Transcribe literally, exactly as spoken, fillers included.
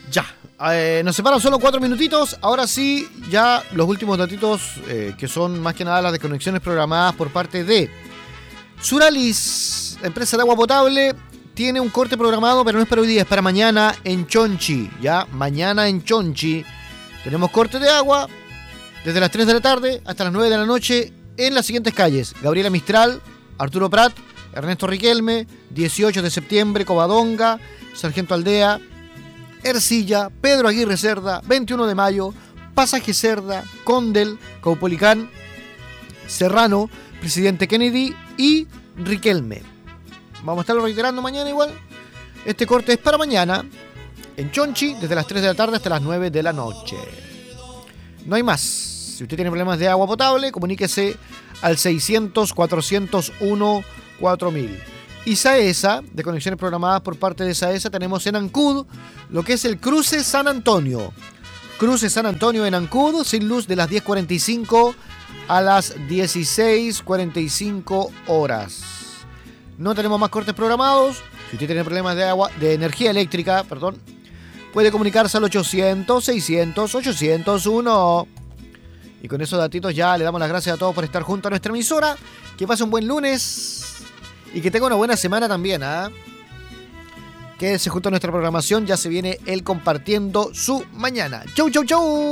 Ya, eh, nos separan solo cuatro minutitos. Ahora sí, ya los últimos datitos eh, que son más que nada las desconexiones programadas por parte de Suralis, empresa de agua potable. Tiene un corte programado, pero no es para hoy día, es para mañana en Chonchi. Ya, mañana en Chonchi tenemos corte de agua desde las tres de la tarde hasta las nueve de la noche en las siguientes calles: Gabriela Mistral, Arturo Prat, Ernesto Riquelme, dieciocho de septiembre, Covadonga, Sargento Aldea, Ercilla, Pedro Aguirre Cerda, veintiuno de mayo, Pasaje Cerda, Condel, Caupolicán, Serrano, Presidente Kennedy y Riquelme. Vamos a estarlo reiterando mañana igual. Este corte es para mañana en Chonchi desde las tres de la tarde hasta las nueve de la noche. No hay más. Si usted tiene problemas de agua potable, comuníquese al seiscientos, cuatrocientos uno, cuatro mil. Y SAESA, de conexiones programadas por parte de SAESA, tenemos en Ancud lo que es el Cruce San Antonio. Cruce San Antonio en Ancud, sin luz de las diez cuarenta y cinco a las dieciséis cuarenta y cinco horas. No tenemos más cortes programados. Si usted tiene problemas de agua, de energía eléctrica, perdón, puede comunicarse al ochocientos, seiscientos, ochocientos uno. Y con esos datitos ya le damos las gracias a todos por estar junto a nuestra emisora. Que pase un buen lunes y que tenga una buena semana también, ¿ah? ¿eh? Quédese junto a nuestra programación, ya se viene el compartiendo su mañana. Chau, chau, chau.